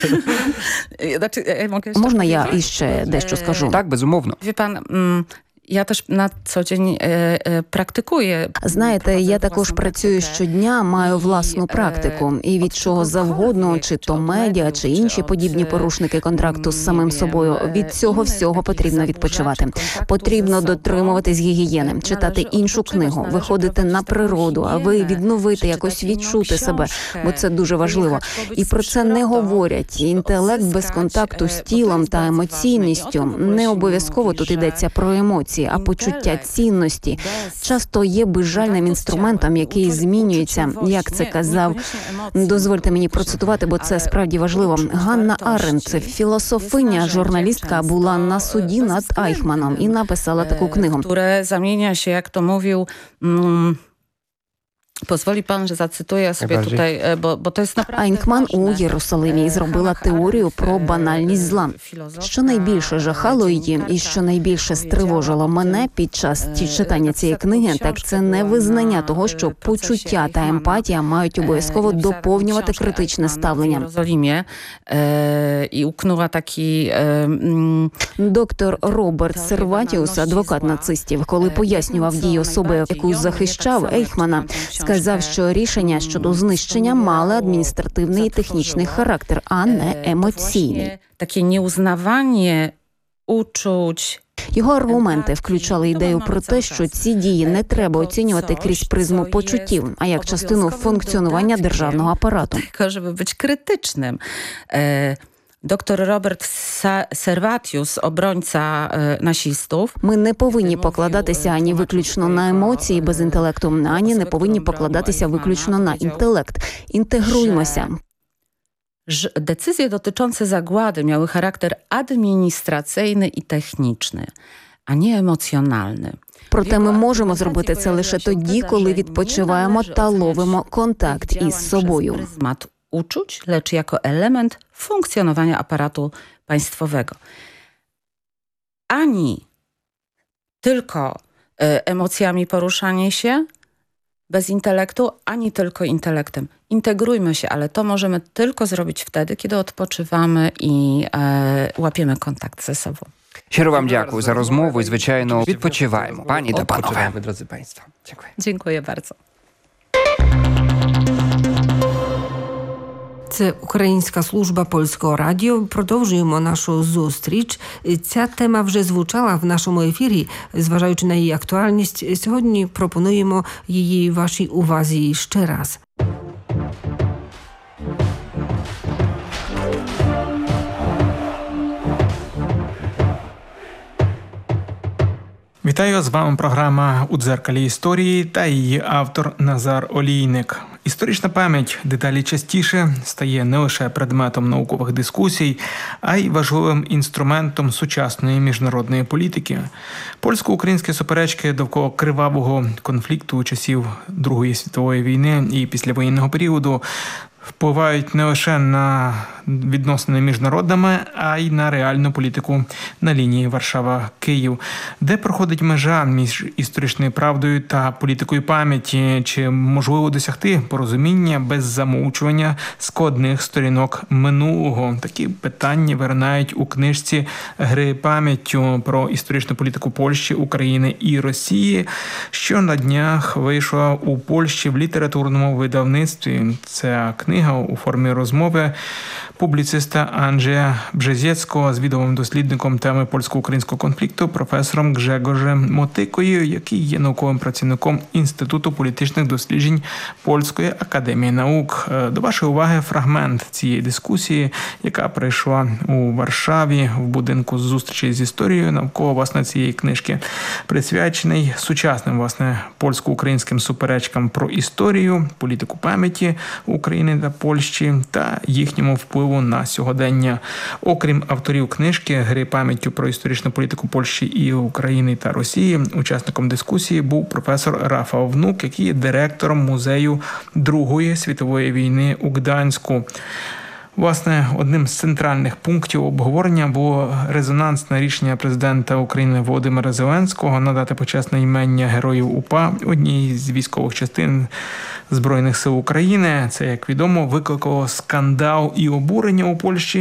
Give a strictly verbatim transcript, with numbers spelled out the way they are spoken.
Можна я іще дещо скажу? Так, безумовно. Wie pan, mm, ja też na co dzień e, e, praktykuję. Знаєте, я також працюю щодня, маю власну практику. І від чого завгодно, чи то медіа, чи інші подібні порушники контракту з самим собою, від цього всього потрібно відпочивати. Потрібно дотримуватись гігієни, читати іншу книгу, виходити на природу, а ви відновити, якось відчути себе, бо це дуже важливо. І про це не говорять. Інтелект без контакту з тілом та емоційністю. Не обов'язково тут йдеться про емоції, а почуття цінності часто є безжальним інструментом, який змінюється, як це казав. Дозвольте мені процитувати, бо це справді важливо. Ганна Аренд, філософиня, журналістка, була на суді над Айхманом і написала таку книгу. Które zamienia się, jak to mówił... Mm, Pozwoli pan, że zacytuję sobie tutaj, bo, bo to jest naprawdę Айхман у Єрусалимі зробила теорію про банальність зла. Що найбільше жахало її і що найбільше стривожило мене під час читання цієї книги, так це невизнання того, що почуття та емпатія мають обов'язково доповнювати критичне ставлення. В Єрусалимі і укнула такі... Доктор Роберт Серватіус, адвокат нацистів, коли пояснював дії особи, яку захищав Айхмана, сказав, що рішення щодо знищення мали адміністративний і технічний характер, а не емоційний. Таке неузнавання учуть. Його аргументи включали ідею про те, що ці дії не треба оцінювати крізь призму почуттів, а як частину функціонування державного апарату. Щоб бути критичним. Доктор Роберт Серватіус, оборонця насистів. Ми не повинні покладатися ані виключно на емоції без інтелекту, ані не повинні покладатися виключно на інтелект. Інтегруймося. Decyzje dotyczące zagłady miały charakter administracyjny i techniczny, a nie emocjonalny. Проте ми можемо зробити це лише тоді, коли відпочиваємо та ловимо контакт із собою. Uczuć, lecz jako element funkcjonowania aparatu państwowego. Ani tylko emocjami poruszanie się bez intelektu, ani tylko intelektem. Integrujmy się, ale to możemy tylko zrobić wtedy, kiedy odpoczywamy i e, łapiemy kontakt ze sobą. Щиро вам дякую за розмову і, звичайно, відпочиваємо, пані та панове. Drodzy Państwo. Dziękuję. Dziękuję bardzo. Це Українська служба Польського радіо. Продовжуємо нашу зустріч. Ця тема вже звучала в нашому ефірі, зважаючи на її актуальність. Сьогодні пропонуємо її вашій увазі ще раз. Вітаю, з вами програма «У дзеркалі історії» та її автор Назар Олійник. Історична пам'ять дедалі частіше стає не лише предметом наукових дискусій, а й важливим інструментом сучасної міжнародної політики. Польсько-українські суперечки довкола кривавого конфлікту часів Другої світової війни і післявоєнного періоду впливають не лише на відносини між народами, а й на реальну політику на лінії Варшава-Київ. Де проходить межа між історичною правдою та політикою пам'яті? Чи можливо досягти порозуміння без замовчування складних сторінок минулого? Такі питання виринають у книжці «Гри пам'яттю» про історичну політику Польщі, України і Росії, що на днях вийшла у Польщі в літературному видавництві. Ця книга у формі розмови публіциста Анджея Бжезєцького з відомим дослідником теми польсько-українського конфлікту професором Гжегожем Мотикою, який є науковим працівником Інституту політичних досліджень Польської академії наук. До вашої уваги фрагмент цієї дискусії, яка пройшла у Варшаві в будинку зустрічі з історією навколо, власне, цієї книжки, присвячений сучасним, власне, польсько-українським суперечкам про історію, політику пам'яті України та Польщі та їхньому впливу на сьогодення. Окрім авторів книжки «Гри пам'яттю» про історичну політику Польщі і України та Росії, учасником дискусії був професор Рафал Внук, який є директором музею Другої світової війни у Гданську. Власне, одним з центральних пунктів обговорення було резонансне рішення президента України Володимира Зеленського надати почесне імення Героїв УПА одній з військових частин Збройних сил України. Це, як відомо, викликало скандал і обурення у Польщі.